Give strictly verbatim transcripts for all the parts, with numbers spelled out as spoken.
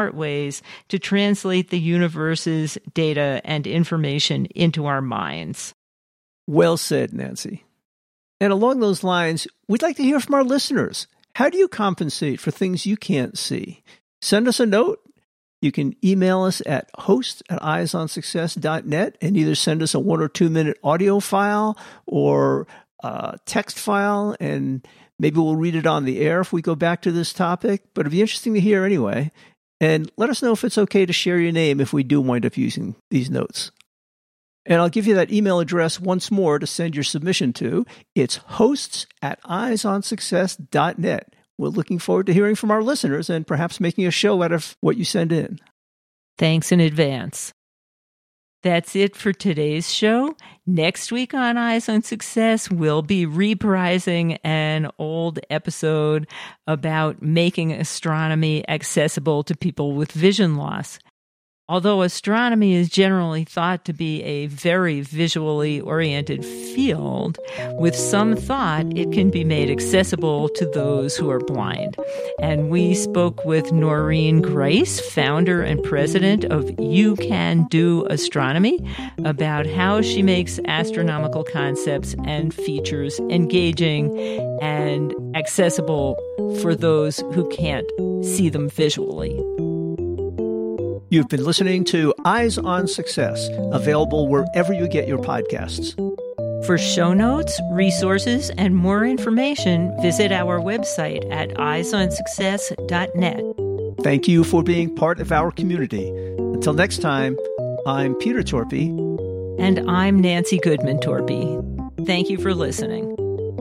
ways to translate the universe's data and information into our minds. Well said, Nancy. And along those lines, we'd like to hear from our listeners. How do you compensate for things you can't see? Send us a note. You can email us at host at eyes on success dot net and either send us a one or two minute audio file or a text file, and maybe we'll read it on the air if we go back to this topic. But it'd be interesting to hear anyway. And let us know if it's okay to share your name if we do wind up using these notes. And I'll give you that email address once more to send your submission to. It's hosts at eyes on success dot net. We're looking forward to hearing from our listeners and perhaps making a show out of what you send in. Thanks in advance. That's it for today's show. Next week on Eyes on Success, we'll be reprising an old episode about making astronomy accessible to people with vision loss. Although astronomy is generally thought to be a very visually oriented field, with some thought it can be made accessible to those who are blind. And we spoke with Noreen Grice, founder and president of You Can Do Astronomy, about how she makes astronomical concepts and features engaging and accessible for those who can't see them visually. You've been listening to Eyes on Success, available wherever you get your podcasts. For show notes, resources, and more information, visit our website at eyes on success dot net. Thank you for being part of our community. Until next time, I'm Peter Torpy. And I'm Nancy Goodman Torpy. Thank you for listening.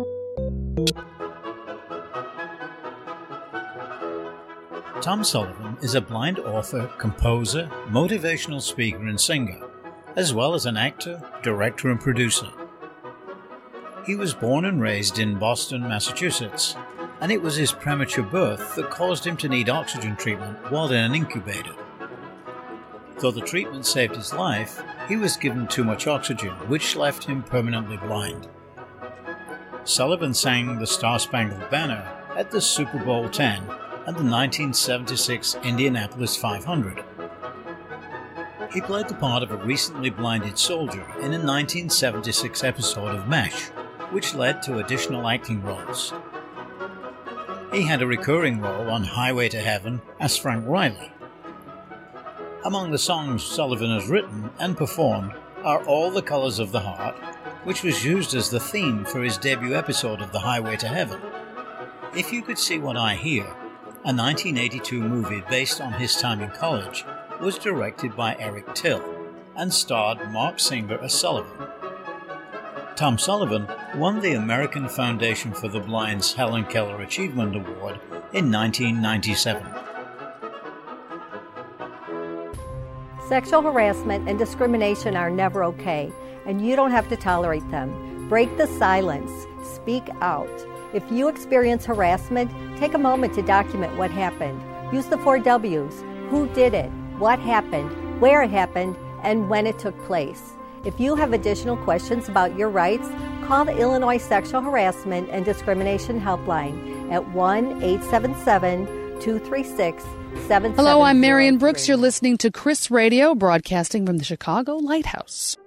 Tom Sullivan is a blind author, composer, motivational speaker, and singer, as well as an actor, director, and producer. He was born and raised in Boston, Massachusetts, and it was his premature birth that caused him to need oxygen treatment while in an incubator. Though the treatment saved his life, he was given too much oxygen, which left him permanently blind. Sullivan sang the Star-Spangled Banner at the Super Bowl ten and the nineteen seventy-six Indianapolis five hundred. He played the part of a recently blinded soldier in a nineteen seventy-six episode of MASH, which led to additional acting roles. He had a recurring role on Highway to Heaven as Frank Riley. Among the songs Sullivan has written and performed are All the Colors of the Heart, which was used as the theme for his debut episode of The Highway to Heaven. If You Could See What I Hear, a nineteen eighty-two movie based on his time in college, was directed by Eric Till and starred Mark Singer as Sullivan. Tom Sullivan won the American Foundation for the Blind's Helen Keller Achievement Award in nineteen ninety-seven. Sexual harassment and discrimination are never okay, and you don't have to tolerate them. Break the silence. Speak out. If you experience harassment, take a moment to document what happened. Use the four W's. Who did it? What happened? Where it happened? And when it took place. If you have additional questions about your rights, call the Illinois Sexual Harassment and Discrimination Helpline at one eight seven seven, two three six, seven seven zero three. Hello, I'm Marion Brooks. You're listening to Chris Radio, broadcasting from the Chicago Lighthouse.